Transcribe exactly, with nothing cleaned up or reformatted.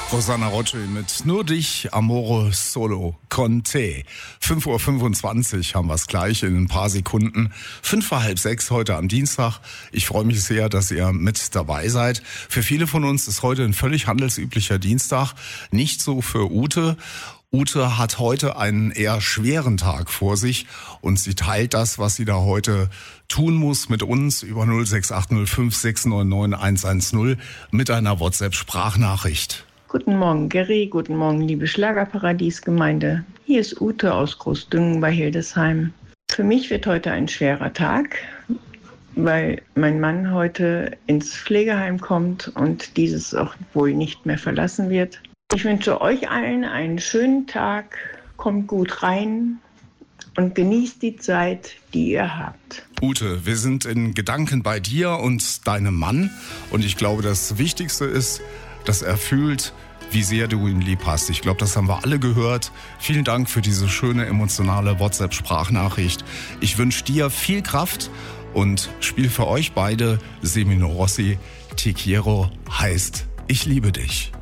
Rosanna Rocci mit Nur dich, Amore Solo con te. fünf Uhr fünfundzwanzig haben wir es gleich in ein paar Sekunden. Fünf vor halb sechs heute am Dienstag. Ich freue mich sehr, dass ihr mit dabei seid. Für viele von uns ist heute ein völlig handelsüblicher Dienstag. Nicht so für Ute. Ute hat heute einen eher schweren Tag vor sich und sie teilt das, was sie da heute tun muss, mit uns über null sechs acht null fünf sechs neun neun eins eins null mit einer WhatsApp-Sprachnachricht. Guten Morgen, Gary. Guten Morgen, liebe Schlagerparadies-Gemeinde. Hier ist Ute aus Großdüngen bei Hildesheim. Für mich wird heute ein schwerer Tag, weil mein Mann heute ins Pflegeheim kommt und dieses auch wohl nicht mehr verlassen wird. Ich wünsche euch allen einen schönen Tag, kommt gut rein und genießt die Zeit, die ihr habt. Ute, wir sind in Gedanken bei dir und deinem Mann und ich glaube, das Wichtigste ist, dass er fühlt, wie sehr du ihn lieb hast. Ich glaube, das haben wir alle gehört. Vielen Dank für diese schöne, emotionale WhatsApp-Sprachnachricht. Ich wünsche dir viel Kraft und spiel für euch beide Semino Rossi. Te quiero heißt, ich liebe dich.